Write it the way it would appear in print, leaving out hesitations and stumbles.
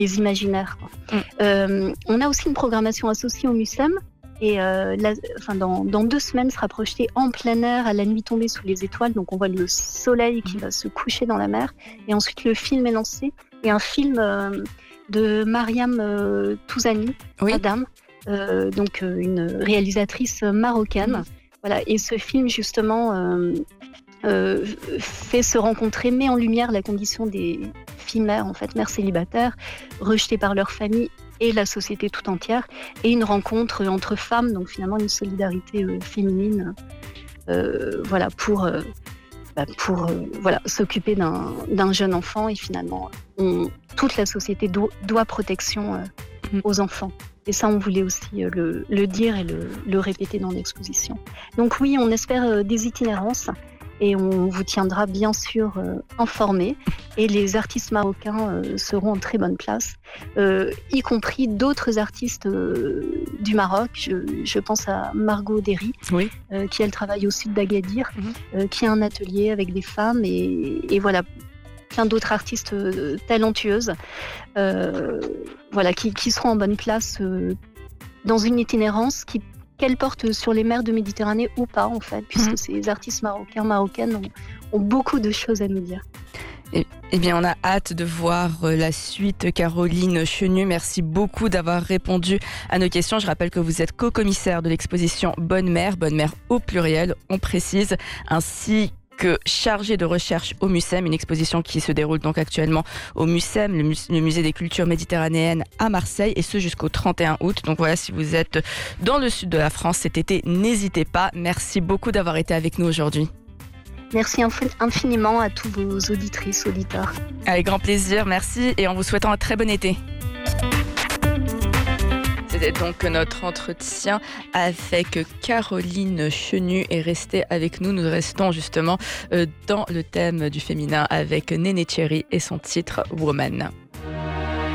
les imaginaires, quoi. On a aussi une programmation associée au MUSEM. Et dans 2 semaines sera projeté en plein air à la nuit tombée sous les étoiles. Donc on voit le soleil qui va se coucher dans la mer. Et ensuite le film est lancé. Et un film de Mariam Touzani, Madame, une réalisatrice marocaine. Voilà. Et ce film justement fait se rencontrer, met en lumière la condition des filles mères, en fait, mères célibataires, rejetées par leur famille et la société tout entière, et une rencontre entre femmes, donc finalement une solidarité féminine, pour s'occuper d'un jeune enfant, et finalement toute la société doit protection aux enfants. Et ça, on voulait aussi le dire et le répéter dans l'exposition. Donc oui, on espère des itinérances. Et on vous tiendra bien sûr informés. Et les artistes marocains seront en très bonne place, y compris d'autres artistes du Maroc. Je pense à Margot Derry, qui elle travaille au sud d'Agadir, qui a un atelier avec des femmes et voilà, plein d'autres artistes talentueuses qui seront en bonne place dans une itinérance qu'elle porte sur les mers de Méditerranée ou pas, en fait, puisque ces artistes marocaines ont beaucoup de choses à nous dire. Eh bien, on a hâte de voir la suite. Caroline Chenu, merci beaucoup d'avoir répondu à nos questions. Je rappelle que vous êtes co-commissaire de l'exposition Bonne Mère au pluriel, on précise, ainsi que chargée de recherche au MUSEM, une exposition qui se déroule donc actuellement au MUSEM, le musée des cultures méditerranéennes à Marseille, et ce jusqu'au 31 août. Donc voilà, si vous êtes dans le sud de la France cet été, n'hésitez pas. Merci beaucoup d'avoir été avec nous aujourd'hui. Merci infiniment à tous vos auditrices, auditeurs. Avec grand plaisir, merci, et en vous souhaitant un très bon été. C'était donc notre entretien avec Caroline Chenu, et restez avec nous. Nous restons justement dans le thème du féminin avec Néné Cherry et son titre Woman.